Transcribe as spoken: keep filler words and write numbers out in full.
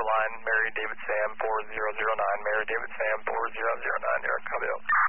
line, Mary David Sam four zero zero nine, Mary David Sam four zero zero nine, New York, copy out.